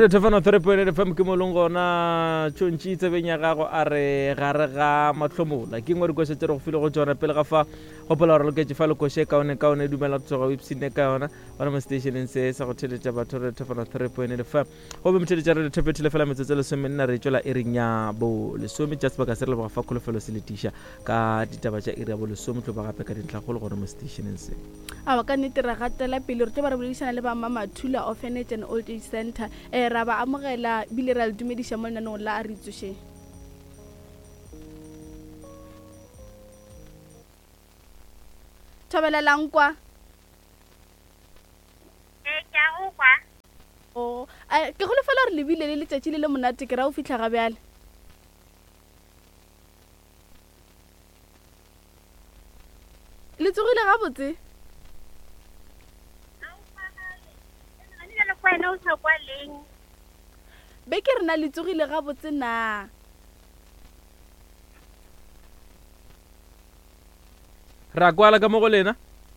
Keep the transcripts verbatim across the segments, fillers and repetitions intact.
re tefana three point eight F M ke molong gona tšontši tsebeng ya gago a re gare ga mahlomola ke ngwe dikoša tše re go file go tšona pele ga fa gopola gore loketše fa lekoše kaone kaone dumela tsoga website ka yona gona mo stationeng se sa go theletša batho re tefana three point eight F M go be motheletša re thepetile fela metsotso lesome nna re tšwela e reng ya bo lesome just baka se re leboga fa kholofelo se le tiša ka ditaba tša iri ya bo lesome tlo ba gape ka dintlhagolo gore mo stationeng se a ka nnete ra gatela pele re tlo ba re boledišana le ba Mama Thula Orphanage and Old Age Center eh ra ba amogela bile ra le dumediša mo lenanong la a re itsoše Thobelelang kwa Eh ke a go kwa o a ke go lefela re lebile le letšatši le le monate ke ra o fihla ga bjale le tsogile gabotse wena o sa kwa leng be ke rena le tsogile gabotse na ra kwala ka mo go lena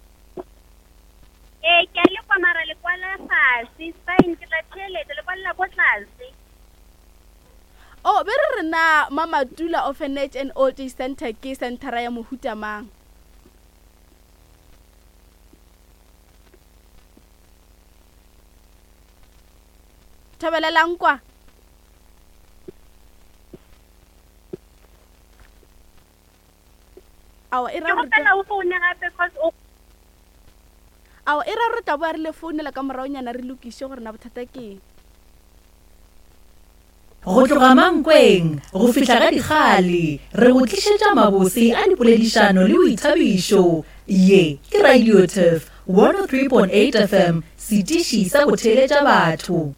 eh ke a le kwa mara le kwala fase fine ke la tšhelete le kwala ko tlase oh be re rena Mama Thula Orphanage and Old Age Center ke centera ya mohuta mang Thobelelang kwa awa e ra go tla o foune gape because o awa e ra re tla bo re le founela ka moraonyana re lokiše gore na bothata ke go tloga mankweng go fihla ga dikgale re go tlišetša mabose a dipoledišano le boithabišo ye ke Radio Turf one oh three point eight F M setiši sa go theletša batho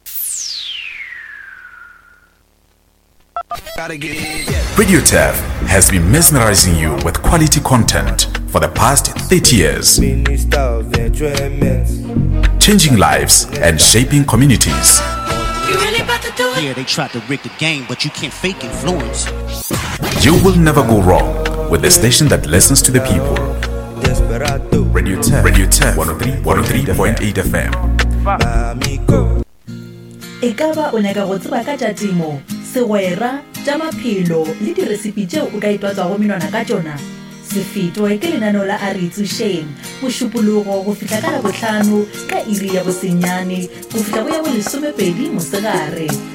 Radio Turf has been mesmerizing you with quality content for the past thirty years, changing lives and shaping communities. You really about to do it? Yeah, they tried to rig the game, but you can't fake influence. You will never go wrong with the station that listens to the people. Radio Turf, Radio Turf one oh three point eight F M. e ka ba o nyaka go tseba ka tša temo segwera tša maphelo le diresipi tšeo o ka itwatswago menwana ka tšona se fetwe ke lenaneo la a re itsošeng mošupologo go fihla ka labohlano ka iri ya bosenyane go fihla go ya bo lesomepedi mosegare